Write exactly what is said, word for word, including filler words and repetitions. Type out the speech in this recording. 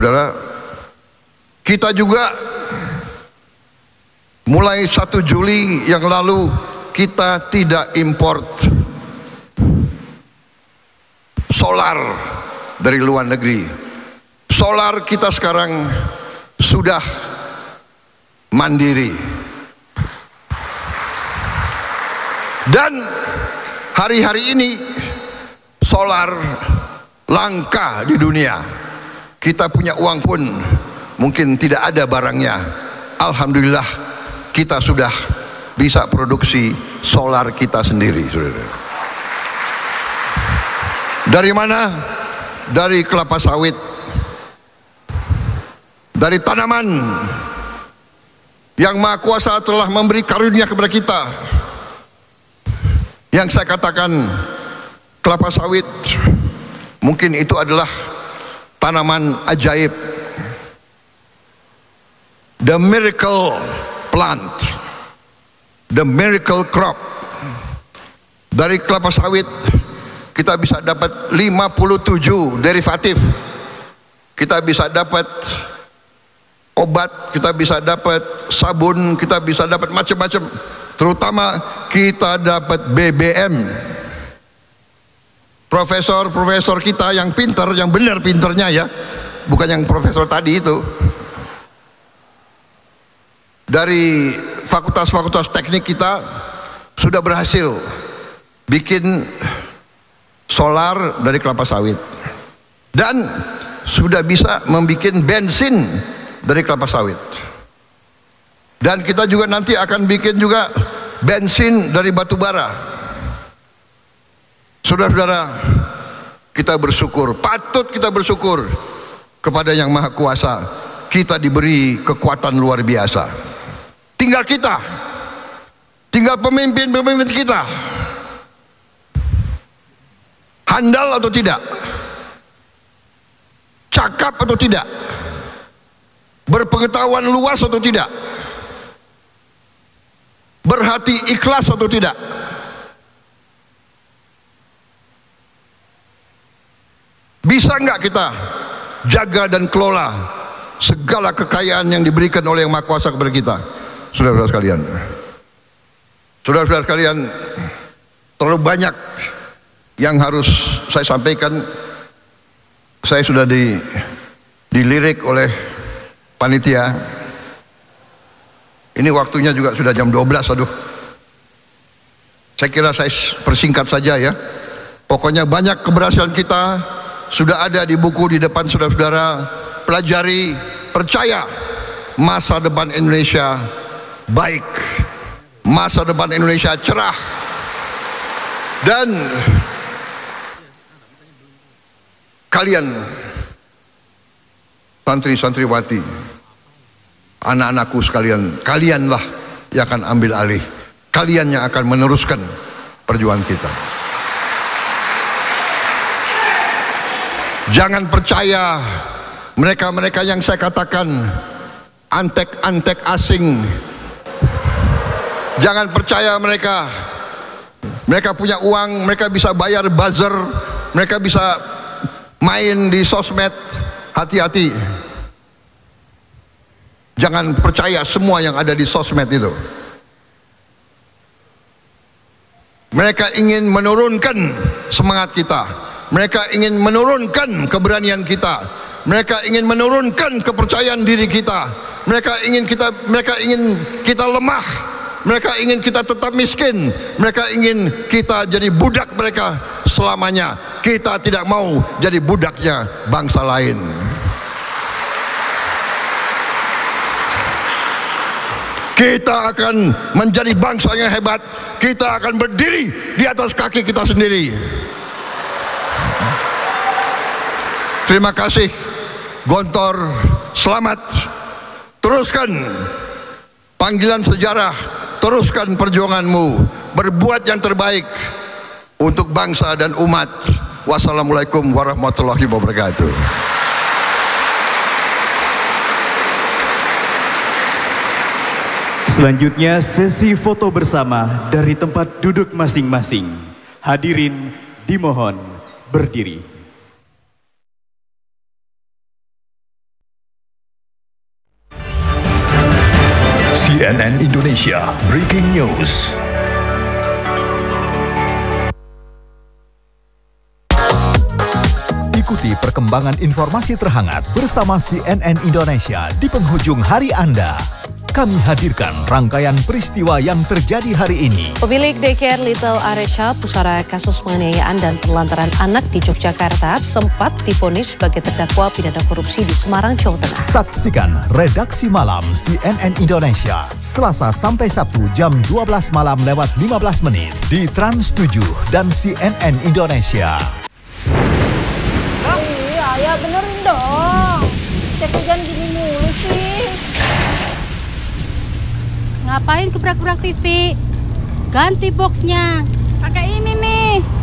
Saudara, kita juga mulai satu Juli yang lalu kita tidak import solar dari luar negeri. Solar kita sekarang sudah mandiri. Dan hari-hari ini solar langka di dunia. Kita punya uang pun mungkin tidak ada barangnya. Alhamdulillah kita sudah bisa produksi solar kita sendiri, saudara. Dari mana? Dari kelapa sawit, dari tanaman yang Maha Kuasa telah memberi karunia kepada kita. Yang saya katakan kelapa sawit mungkin itu adalah tanaman ajaib, the miracle plant, the miracle crop. Dari kelapa sawit kita bisa dapat lima puluh tujuh derivatif. Kita bisa dapat obat, kita bisa dapat sabun, kita bisa dapat macam-macam. Terutama kita dapat B B M. Profesor-profesor kita yang pinter, yang benar pinternya ya, bukan yang profesor tadi itu, dari fakultas-fakultas teknik kita sudah berhasil bikin solar dari kelapa sawit dan sudah bisa membuat bensin dari kelapa sawit. Dan kita juga nanti akan bikin juga bensin dari batu bara. Saudara-saudara, kita bersyukur, patut kita bersyukur kepada Yang Maha Kuasa. Kita diberi kekuatan luar biasa. Tinggal kita, tinggal pemimpin-pemimpin kita, handal atau tidak, cakap atau tidak, berpengetahuan luas atau tidak, berhati ikhlas atau tidak. Bisa enggak kita jaga dan kelola segala kekayaan yang diberikan oleh Yang Maha Kuasa kepada kita? Saudara-saudara sekalian, saudara-saudara sekalian, terlalu banyak yang harus saya sampaikan. Saya sudah di, dilirik oleh panitia. Ini waktunya juga sudah jam dua belas, aduh. Saya kira saya persingkat saja ya. Pokoknya banyak keberhasilan kita sudah ada di buku di depan saudara-saudara. Pelajari, percaya, masa depan Indonesia baik, masa depan Indonesia cerah. Dan kalian santri-santriwati, anak-anakku sekalian, kalianlah yang akan ambil alih, kalian yang akan meneruskan perjuangan kita. Jangan percaya mereka-mereka yang saya katakan antek-antek asing. Jangan percaya mereka. Mereka punya uang, mereka bisa bayar buzzer, mereka bisa main di sosmed. Hati-hati. Jangan percaya semua yang ada di sosmed itu. Mereka ingin menurunkan semangat kita. Mereka ingin menurunkan keberanian kita. Mereka ingin menurunkan kepercayaan diri kita. Mereka ingin kita mereka ingin kita lemah. Mereka ingin kita tetap miskin. Mereka ingin kita jadi budak mereka selamanya. Kita tidak mau jadi budaknya bangsa lain. Kita akan menjadi bangsa yang hebat. Kita akan berdiri di atas kaki kita sendiri. Terima kasih Gontor, selamat. Teruskan panggilan sejarah, teruskan perjuanganmu, berbuat yang terbaik untuk bangsa dan umat. Wassalamualaikum warahmatullahi wabarakatuh. Selanjutnya sesi foto bersama dari tempat duduk masing-masing. Hadirin dimohon berdiri. C N N Indonesia Breaking News. Ikuti perkembangan informasi terhangat bersama C N N Indonesia di penghujung hari Anda. Kami hadirkan rangkaian peristiwa yang terjadi hari ini. Pemilik daycare Little Aresha, pusara kasus penganiayaan dan penelantaran anak di Yogyakarta, sempat divonis sebagai terdakwa pidana korupsi di Semarang, Jawa Tengah. Saksikan Redaksi Malam C N N Indonesia, Selasa sampai Sabtu jam dua belas malam lewat lima belas menit di Trans tujuh dan C N N Indonesia. Iya, ya benerin dong. Cek jangan gini mulu sih. Ngapain gebrak-gebrak T V? Ganti boxnya. Pakai ini nih.